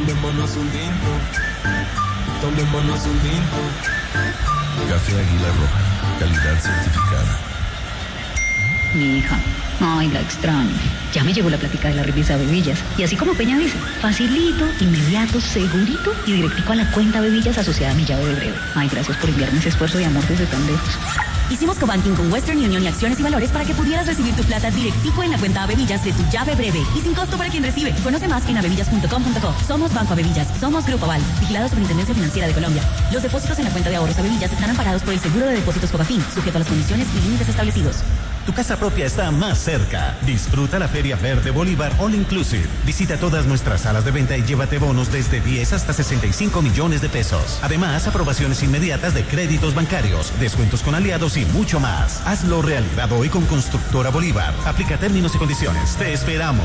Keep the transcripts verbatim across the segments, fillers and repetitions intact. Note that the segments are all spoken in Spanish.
Tomémonos un tinto, tomémonos un tinto. Café Águila Roja, calidad certificada. Mi hija, ay, la extraño. Ya me llegó la plática de la revisa Bebillas. Y así como Peña dice, facilito, inmediato, segurito y directico a la cuenta Bebillas asociada a mi llave de breve. Ay, gracias por enviarme ese esfuerzo de amor desde tan lejos. Hicimos cobanking con Western Union y Acciones y Valores para que pudieras recibir tu plata directico en la cuenta Bebillas de tu llave breve y sin costo para quien recibe. Conoce más en abebillas punto com punto co. Somos Banco Abebillas, somos Grupo Aval, vigilado Superintendencia Financiera de Colombia. Los depósitos en la cuenta de ahorros Abebillas están amparados por el Seguro de Depósitos Cobafin, sujeto a las condiciones y límites establecidos. Tu casa propia está más cerca. Disfruta la Feria Verde Bolívar All Inclusive. Visita todas nuestras salas de venta y llévate bonos desde diez hasta sesenta y cinco millones de pesos. Además, aprobaciones inmediatas de créditos bancarios, descuentos con aliados y mucho más. Hazlo realidad hoy con Constructora Bolívar. Aplica términos y condiciones. Te esperamos.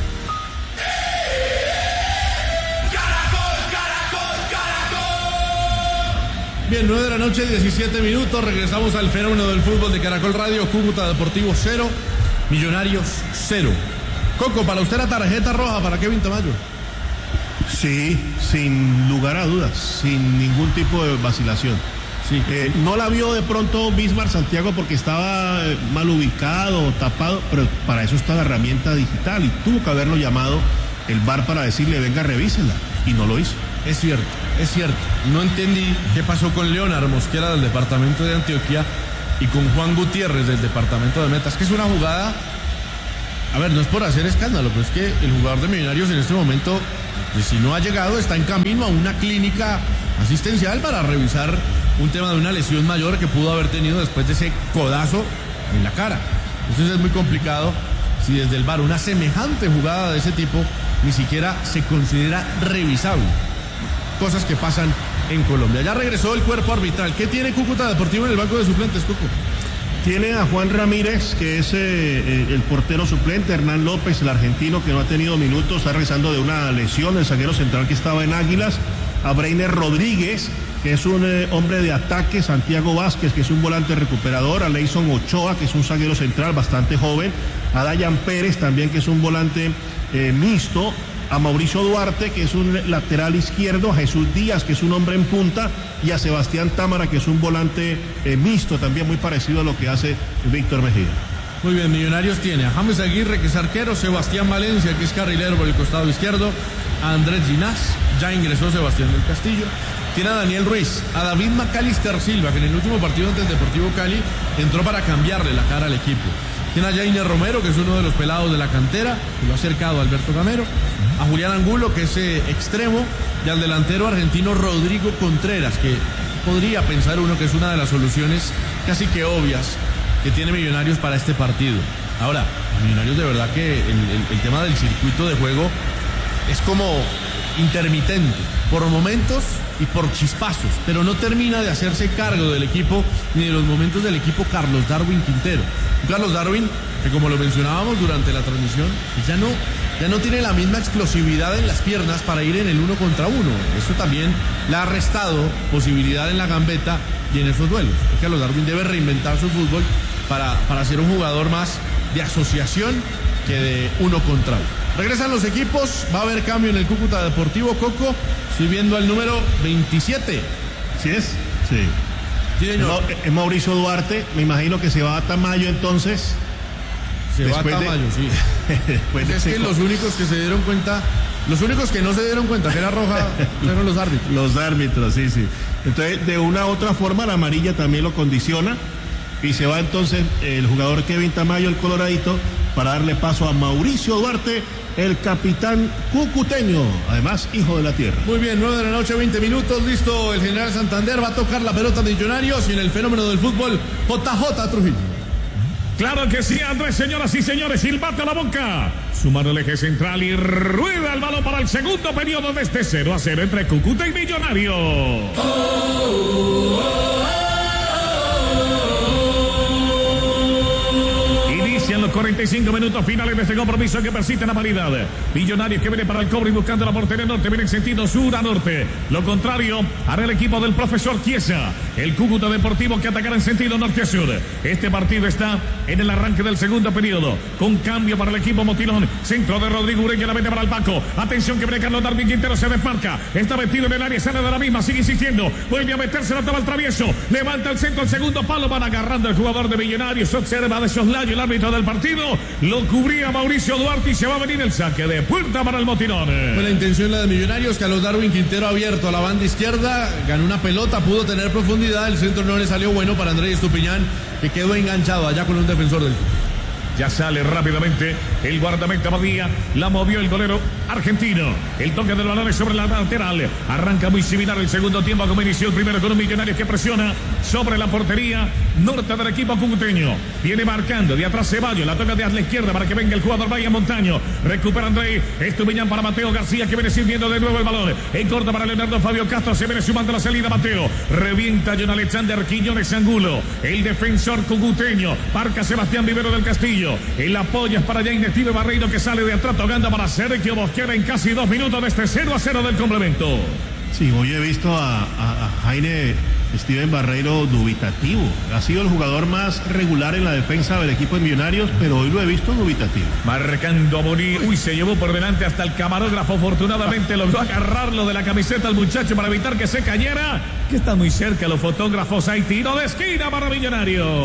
Bien, nueve de la noche, diecisiete minutos. Regresamos al fenómeno del fútbol de Caracol Radio. Cúcuta Deportivo cero, Millonarios cero. Coco, para usted la tarjeta roja para Kevin Tamayo. Sí, sin lugar a dudas, sin ningún tipo de vacilación. Sí. Eh, no la vio de pronto Bismarck Santiago porque estaba eh, mal ubicado, tapado, pero para eso está la herramienta digital y tuvo que haberlo llamado el V A R para decirle, venga, revísela, y no lo hizo. Es cierto, es cierto. No entendí qué pasó con Leonardo Mosquera del departamento de Antioquia y con Juan Gutiérrez del departamento de Metas, que es una jugada, a ver, no es por hacer escándalo, pero es que el jugador de Millonarios en este momento, pues, si no ha llegado, está en camino a una clínica asistencial para revisar un tema de una lesión mayor que pudo haber tenido después de ese codazo en la cara. Entonces es muy complicado si desde el V A R una semejante jugada de ese tipo ni siquiera se considera revisable. Cosas que pasan en Colombia. Ya regresó el cuerpo arbitral. ¿Qué tiene Cúcuta Deportivo en el banco de suplentes, Coco? Tiene a Juan Ramírez, que es eh, el portero suplente, Hernán López, el argentino, que no ha tenido minutos, está regresando de una lesión, el zaguero central que estaba en Águilas, a Breiner Rodríguez, que es un eh, hombre de ataque, Santiago Vázquez, que es un volante recuperador, a Leison Ochoa, que es un zaguero central bastante joven, a Dayan Pérez también, que es un volante eh, mixto, a Mauricio Duarte, que es un lateral izquierdo, a Jesús Díaz, que es un hombre en punta, y a Sebastián Támara, que es un volante eh, mixto, también muy parecido a lo que hace Víctor Mejía. Muy bien, Millonarios tiene a James Aguirre, que es arquero, Sebastián Valencia, que es carrilero por el costado izquierdo, a Andrés Ginás, ya ingresó Sebastián del Castillo, tiene a Daniel Ruiz, a David Macalister Silva, que en el último partido ante el Deportivo Cali entró para cambiarle la cara al equipo. Tiene a Jainer Romero, que es uno de los pelados de la cantera, que lo ha acercado a Alberto Gamero, a Julián Angulo, que es eh, extremo, y al delantero argentino Rodrigo Contreras, que podría pensar uno que es una de las soluciones casi que obvias que tiene Millonarios para este partido. Ahora, Millonarios de verdad que el, el, el tema del circuito de juego es como intermitente, por momentos y por chispazos, pero no termina de hacerse cargo del equipo ni de los momentos del equipo Carlos Darwin Quintero. Carlos Darwin, que como lo mencionábamos durante la transmisión, ya no, ya no tiene la misma explosividad en las piernas para ir en el uno contra uno. Eso también le ha restado posibilidad en la gambeta y en esos duelos. Carlos Darwin debe reinventar su fútbol para, para ser un jugador más de asociación que de uno contra uno. Regresan los equipos, va a haber cambio en el Cúcuta Deportivo, Coco. Estoy viendo al número veintisiete. ¿Sí es? Sí. Sí, señor. Es Mauricio Duarte, me imagino que se va a Tamayo entonces. Se va a Tamayo, de... sí. Después de es que los únicos que se dieron cuenta, los únicos que no se dieron cuenta que era roja fueron los árbitros. Los árbitros, sí, sí. Entonces, de una u otra forma, la amarilla también lo condiciona. Y se va entonces el jugador Kevin Tamayo, el coloradito, para darle paso a Mauricio Duarte, el capitán cucuteño, además hijo de la tierra. Muy bien, nueve de la noche, veinte minutos, listo el General Santander, va a tocar la pelota de Millonarios y en el fenómeno del fútbol, J J Trujillo. Claro que sí, Andrés, señoras y señores, silbate a la boca, sumando el eje central y rueda el balón para el segundo periodo de este cero a cero entre Cúcuta y Millonarios. Oh, oh, oh. En los cuarenta y cinco minutos finales de este compromiso que persiste en la paridad. Millonarios que viene para el cobre y buscando la portería norte, viene en sentido sur a norte. Lo contrario hará el equipo del profesor Chiesa. El Cúcuta Deportivo que atacará en sentido norte a sur. Este partido está en el arranque del segundo periodo. Con cambio para el equipo Motilón. Centro de Rodrigo Ureña, la mete para el Paco. Atención que viene Carlos Darwin Quintero, se desmarca. Está metido en el área, sale de la misma, sigue insistiendo. Vuelve a meterse, la toma al travieso. Levanta el centro, el segundo palo. Van agarrando el jugador de Millonarios. Observa de soslayo el árbitro del partido. Lo cubría Mauricio Duarte y se va a venir el saque de puerta para el Motilón. Fue la intención la de Millonarios. Carlos Darwin Quintero abierto a la banda izquierda. Ganó una pelota, pudo tener profundidad. El centro no le salió bueno para Andrés Estupiñán, que quedó enganchado allá con un defensor del club. Ya sale rápidamente el guardameta Badía. La movió el golero argentino. El toque del balón es sobre la lateral. Arranca muy similar el segundo tiempo como inició el primero, con un Millonarios que presiona sobre la portería norte del equipo cucuteño. Viene marcando de atrás Ceballos. La toca de a la izquierda para que venga el jugador Bahía Montaño. Recupera André Estupiñán para Mateo García, que viene sirviendo de nuevo el balón. En corto para Leonardo Fabio Castro. Se viene sumando la salida Mateo. Revienta John Alexander Quiñones Angulo. El defensor cucuteño. Parca Sebastián Vivero del Castillo. El apoyo es para Jaime Steve Barreiro, que sale de atrás tocando para Sergio Bosquera en casi dos minutos de este cero a cero del complemento. Sí, hoy he visto a, a, a Jaime Steven Barreiro dubitativo. Ha sido el jugador más regular en la defensa del equipo de Millonarios, pero hoy lo he visto dubitativo. Marcando a Boní. Uy, se llevó por delante hasta el camarógrafo. Afortunadamente logró agarrarlo de la camiseta al muchacho para evitar que se cayera. Que está muy cerca los fotógrafos. Hay tiro de esquina para Millonarios.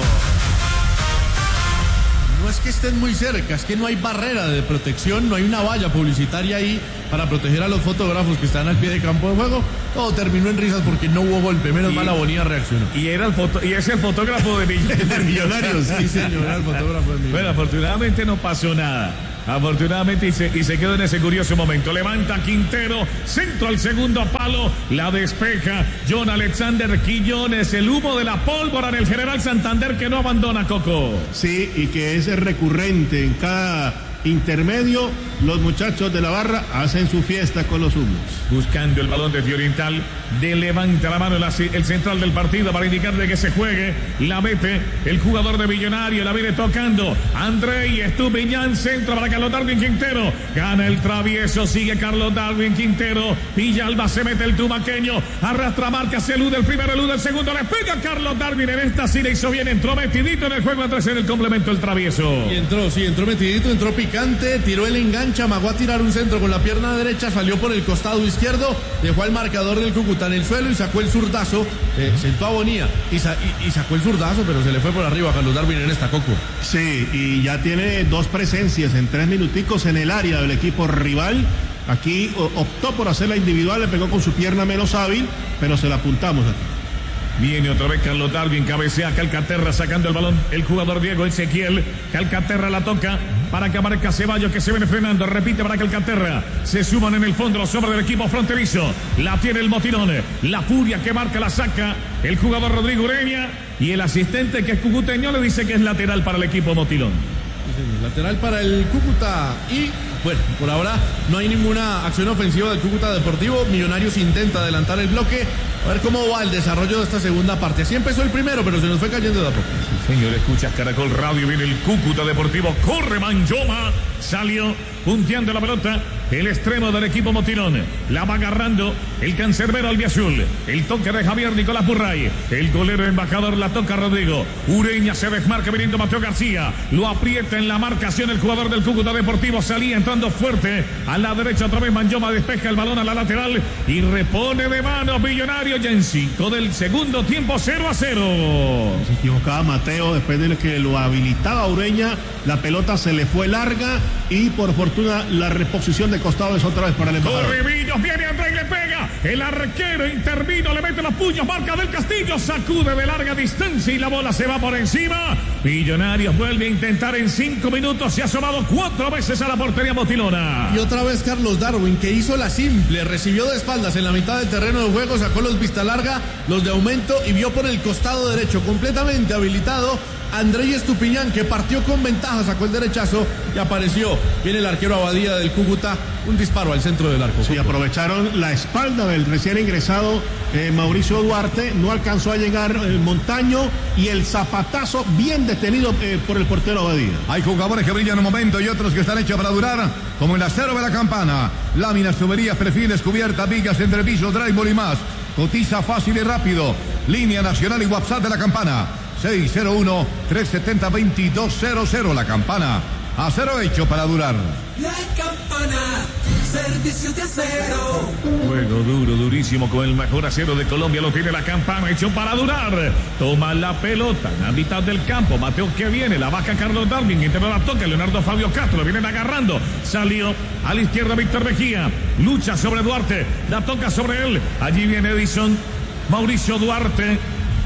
No es que estén muy cerca, es que no hay barrera de protección, no hay una valla publicitaria ahí para proteger a los fotógrafos que están al pie de campo de juego. Todo terminó en risas porque no hubo golpe, menos mal la Bonilla reaccionó. Y era el foto, y es el fotógrafo de Millonarios. de Millonarios, sí señor, era el fotógrafo de Millonarios. Bueno, afortunadamente no pasó nada. Afortunadamente y se, y se quedó en ese curioso momento. Levanta Quintero, centro al segundo palo, la despeja John Alexander Quillones. El humo de la pólvora en el General Santander, que no abandona, Coco. Sí, y que es recurrente en cada intermedio. Los muchachos de la barra hacen su fiesta con los humos. Buscando el balón de Oriental, de levanta la mano el, el central del partido para indicarle que se juegue. La mete el jugador de Millonario, la viene tocando André Estupiñán, centro para Carlos Darwin Quintero. Gana el travieso, sigue Carlos Darwin Quintero. Villalba se mete el tumaqueño, arrastra marca, se elude el primero, elude el segundo, le pega Carlos Darwin. En esta sí le hizo bien, entró metidito en el juego, Andrés en el complemento el travieso. Y entró, sí, entró metidito, entró picante, tiró el enganche, amagó a tirar un centro con la pierna derecha, salió por el costado izquierdo, dejó al marcador del Cúcuta en el suelo y sacó el zurdazo, eh, sentó a Bonilla y, sa y, y sacó el zurdazo, pero se le fue por arriba a Carlos Darwin en esta, Coco. Sí, y ya tiene dos presencias en tres minuticos en el área del equipo rival. Aquí optó por hacer la individual, le pegó con su pierna menos hábil, pero se la apuntamos aquí. Viene otra vez Carlos Darwin, cabecea Calcaterra sacando el balón, el jugador Diego Ezequiel. Calcaterra la toca para que aparezca Ceballos, que se viene frenando, repite para Calcaterra. Se suman en el fondo los hombres del equipo fronterizo. La tiene el Motilón, la furia que marca la saca el jugador Rodrigo Ureña, y el asistente, que es cucuteño, le dice que es lateral para el equipo Motilón. Lateral para el Cúcuta. Y bueno, por ahora no hay ninguna acción ofensiva del Cúcuta Deportivo. Millonarios intenta adelantar el bloque. A ver cómo va el desarrollo de esta segunda parte. Así empezó el primero, pero se nos fue cayendo de a poco. Sí, señor, escuchas Caracol Radio, viene el Cúcuta Deportivo, corre Manjoma, salió punteando la pelota el extremo del equipo Motilón. La va agarrando el cancerbero albiazul. El toque de Javier Nicolás Burray. El golero embajador la toca Rodrigo. Ureña se desmarca viniendo Mateo García. Lo aprieta en la marcación el jugador del Cúcuta Deportivo. Salía entrando fuerte a la derecha otra vez Manjoma, despeja el balón a la lateral y repone de mano Millonario ya en cinco del segundo tiempo, cero a cero. Se equivocaba Mateo después de que lo habilitaba Ureña. La pelota se le fue larga y por fortuna la reposición de costado es otra vez para el embajador. Corribillos, viene André y le pega. El arquero intervino, le mete los puños, marca del Castillo, sacude de larga distancia y la bola se va por encima. Millonarios vuelve a intentar en cinco minutos, se ha asomado cuatro veces a la portería motilona. Y otra vez Carlos Darwin, que hizo la simple, recibió de espaldas en la mitad del terreno de juego, sacó los vista larga, los de aumento y vio por el costado derecho, completamente habilitado, André Estupiñán, que partió con ventaja, sacó el derechazo y apareció. Viene el arquero Abadía del Cúcuta, un disparo al centro del arco. Sí, aprovecharon la espalda del recién ingresado eh, Mauricio Duarte, no alcanzó a llegar el Montaño y el zapatazo bien detenido eh, por el portero Abadía. Hay jugadores que brillan un momento y otros que están hechos para durar, como el acero de la campana. Láminas, tuberías, perfiles, cubiertas, vigas, entrepisos, drywall y más. Cotiza fácil y rápido. Línea nacional y WhatsApp de la campana. seis cero uno, tres siete cero, dos dos cero cero. La Campana, acero hecho para durar. La Campana, servicio de acero. Juego duro, durísimo con el mejor acero de Colombia. Lo tiene La Campana, hecho para durar. Toma la pelota en la mitad del campo. Mateo que viene, la baja Carlos Darwin. Intenta la toca, Leonardo Fabio Castro. Lo vienen agarrando. Salió a la izquierda Víctor Mejía. Lucha sobre Duarte. La toca sobre él. Allí viene Edison. Mauricio Duarte,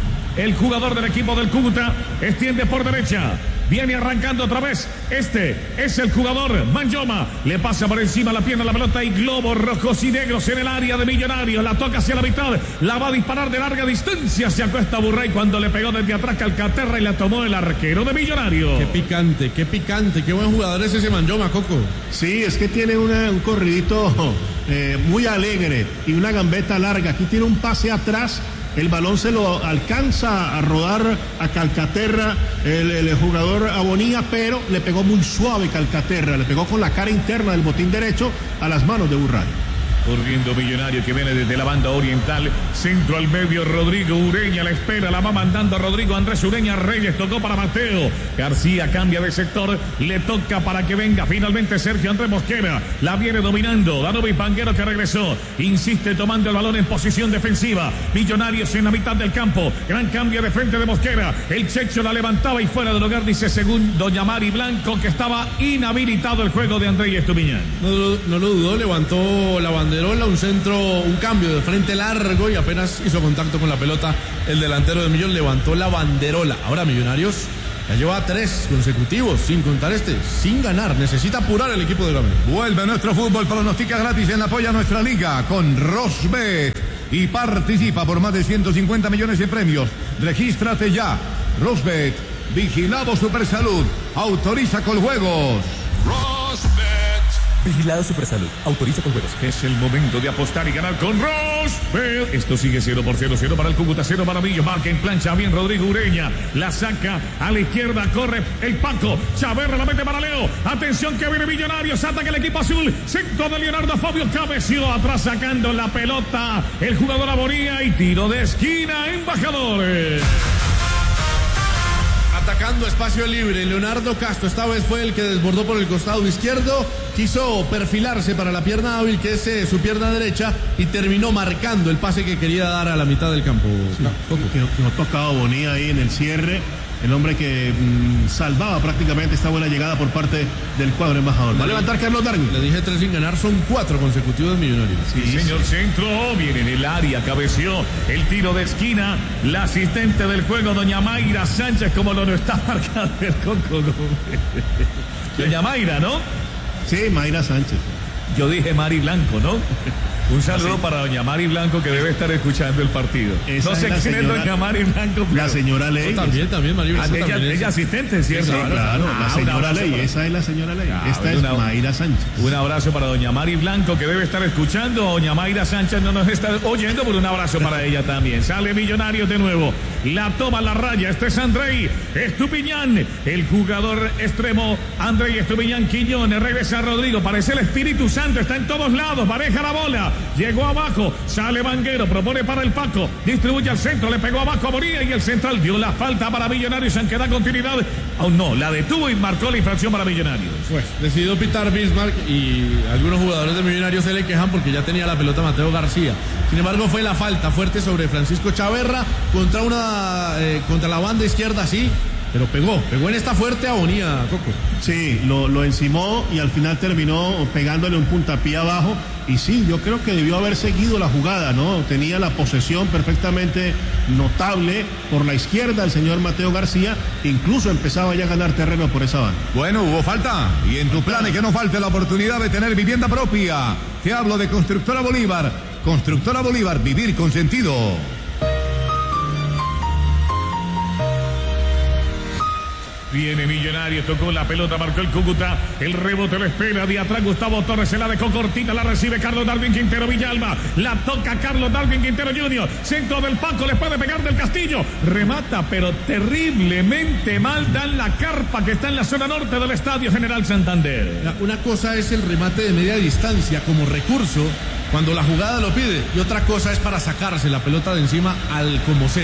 el jugador del equipo del Cúcuta. Extiende por derecha. Viene arrancando otra vez. Este es el jugador Manyoma. Le pasa por encima la pierna la pelota y globos rojos y negros en el área de Millonarios. La toca hacia la mitad. La va a disparar de larga distancia. Se acuesta Burray cuando le pegó desde atrás Calcaterra y la tomó el arquero de Millonarios. Qué picante, qué picante. Qué buen jugador es ese Manyoma, Coco. Sí, es que tiene una, un corridito eh, muy alegre y una gambeta larga. Aquí tiene un pase atrás. El balón se lo alcanza a rodar a Calcaterra, el, el jugador Abonía, pero le pegó muy suave Calcaterra, le pegó con la cara interna del botín derecho a las manos de Burray. Corriendo Millonario que viene desde la banda oriental. Centro al medio, Rodrigo Ureña la espera, la va mandando Rodrigo Andrés Ureña. Reyes tocó para Mateo García, cambia de sector, le toca para que venga finalmente Sergio Andrés Mosquera. La viene dominando Danovi Panguero que regresó, insiste tomando el balón en posición defensiva. Millonarios en la mitad del campo, gran cambio de frente de Mosquera. El Checho la levantaba y fuera del hogar, dice según doña Mari Blanco que estaba inhabilitado el juego de Andrés Estupiñán. No, no lo dudó, levantó la bandera, un centro, un cambio de frente largo y apenas hizo contacto con la pelota el delantero de Millón, levantó la banderola. Ahora Millonarios ya lleva tres consecutivos, sin contar este, sin ganar. Necesita apurar el equipo de Gamero. Vuelve nuestro fútbol, pronostica gratis en apoyo a nuestra liga con Rosbet y participa por más de ciento cincuenta millones de premios. Regístrate ya. Rosbet, vigilado Supersalud, autoriza con juegos. Rosbet. Vigilado Supersalud. Autoriza con juegos. Es el momento de apostar y ganar con Rosbet. Esto sigue cero por cero, cero para el Cúcuta, cero para Millo. Marca en plancha bien Rodrigo Ureña. La saca a la izquierda, corre el Paco. Chaverra la mete para Leo. Atención que viene Millonarios. Ataca el equipo azul. Centro de Leonardo Fabio. Cabeció atrás sacando la pelota. El jugador Abonía y tiro de esquina. Embajadores. Atacando espacio libre, Leonardo Castro esta vez fue el que desbordó por el costado izquierdo, quiso perfilarse para la pierna hábil que es eh, su pierna derecha y terminó marcando el pase que quería dar a la mitad del campo. Sí, no, que, que no tocaba Bonilla ahí en el cierre, el hombre que mmm, salvaba prácticamente esta buena llegada por parte del cuadro embajador. Va a levantar Carlos Darwin. Le dije tres sin ganar, son cuatro consecutivos Millonarios. Sí, sí señor, sí. Centro, viene en el área, cabeció el tiro de esquina, la asistente del juego, doña Mayra Sánchez, como lo no está marcado el Coco. Doña Mayra, ¿no? Sí, Mayra Sánchez. Yo dije Mari Blanco, ¿no? Un saludo ¿sí? para doña Mari Blanco que debe estar escuchando el partido. Esa no sé es quién señora, es doña Mari Blanco. Pero... La señora Ley. No, también, también, Mari Blanco. Ah, ella, también ella asistente, ¿cierto? Sí, claro, ah, la señora Ley. Para... Esa es la señora Ley. Ah, Esta es una... Mayra Sánchez. Un abrazo para doña Mari Blanco que debe estar escuchando. Doña Mayra Sánchez no nos está oyendo, pero un abrazo para ella también. Sale Millonarios de nuevo. La toma la raya. Este es Andrei Estupiñán, el jugador extremo. Andrei Estupiñán Quiñones. Regresa Rodrigo. Parece el Espíritu Santo. Está en todos lados. Maneja la bola. Llegó abajo. Sale Vanguero, propone para el Paco, distribuye al centro, le pegó abajo a Bonilla y el central dio la falta para Millonarios, aunque da continuidad, aún no, la detuvo y marcó la infracción para Millonarios. Pues decidió pitar Bismarck y algunos jugadores de Millonarios se le quejan porque ya tenía la pelota Mateo García. Sin embargo fue la falta fuerte sobre Francisco Chaverra contra una eh, contra la banda izquierda, sí. Pero pegó, pegó en esta fuerte agonía, Coco. Sí, lo, lo encimó y al final terminó pegándole un puntapié abajo. Y sí, yo creo que debió haber seguido la jugada, ¿no? Tenía la posesión perfectamente notable por la izquierda el señor Mateo García. Incluso empezaba ya a ganar terreno por esa banda. Bueno, hubo falta. Y en tu plan es que no falte la oportunidad de tener vivienda propia. Te hablo de Constructora Bolívar. Constructora Bolívar, vivir con sentido. Viene Millonarios, tocó la pelota, marcó el Cúcuta, el rebote lo espera, de atrás Gustavo Torres, se la dejó cortita, la recibe Carlos Darwin Quintero Villalba, la toca Carlos Darwin Quintero junior, centro del Paco, le puede pegar del Castillo, remata pero terriblemente mal, dan la carpa que está en la zona norte del Estadio General Santander. Una cosa es el remate de media distancia como recurso, cuando la jugada lo pide, y otra cosa es para sacarse la pelota de encima al como sea.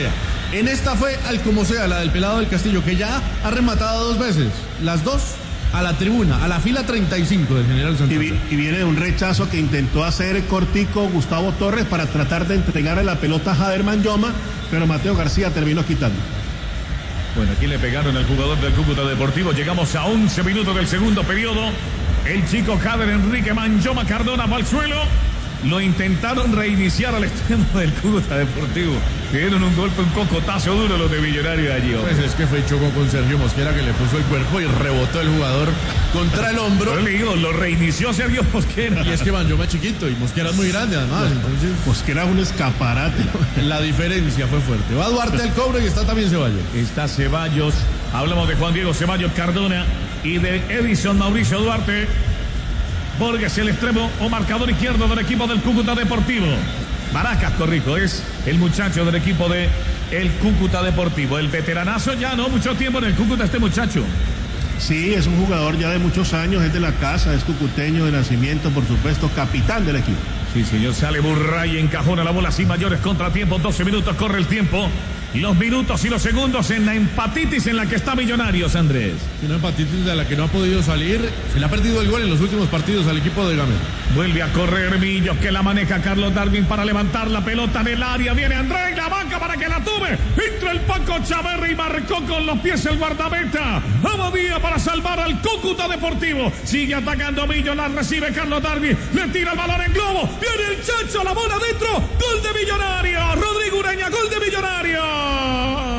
En esta fue al como sea, la del pelado del Castillo, que ya ha rematado dos veces. Las dos a la tribuna, a la fila treinta y cinco del General Santos. Y, vi, y viene de un rechazo que intentó hacer cortico Gustavo Torres para tratar de entregarle la pelota a Jader Manyoma, pero Mateo García terminó quitando. Bueno, aquí le pegaron al jugador del Cúcuta Deportivo. Llegamos a once minutos del segundo periodo. El chico Jader Enrique Manyoma Cardona va al suelo. Lo intentaron reiniciar al extremo del Cúcuta Deportivo. Le dieron un golpe, un cocotazo duro los de Millonarios allí. Pues es que fue y chocó con Sergio Mosquera, que le puso el cuerpo y rebotó el jugador contra el hombro. Pero le digo, lo reinició Sergio Mosquera. Y es que Manyoma es chiquito y Mosquera es muy grande además. Entonces, Mosquera es un escaparate. La diferencia fue fuerte. Va Duarte al cobro y está también Ceballos. Está Ceballos. Hablamos de Juan Diego Ceballos Cardona y de Edison Mauricio Duarte. Borges el extremo o marcador izquierdo del equipo del Cúcuta Deportivo. Baracas, corrijo, es el muchacho del equipo de el Cúcuta Deportivo. El veteranazo ya, ¿no? Mucho tiempo en el Cúcuta este muchacho. Sí, es un jugador ya de muchos años, es de la casa, es cucuteño de nacimiento, por supuesto, capitán del equipo. Sí, señor, sale Burray, encajona la bola sin mayores contratiempos, doce minutos, corre el tiempo. Los minutos y los segundos en la empatitis en la que está Millonarios, Andrés. Una empatitis de la que no ha podido salir. Se le ha perdido el gol en los últimos partidos al equipo de Gamero. Vuelve a correr Millos, que la maneja Carlos Darwin para levantar la pelota en el área. Viene Andrés y la banca para que la tome. Entra el Paco Chaverri y marcó con los pies el guardameta. Abadía para salvar al Cúcuta Deportivo. Sigue atacando Millos, la recibe Carlos Darwin. Le tira el balón en globo. Viene el Chacho, la bola adentro. Gol de Millonarios. Rodrigo Ureña, gol de Millonarios.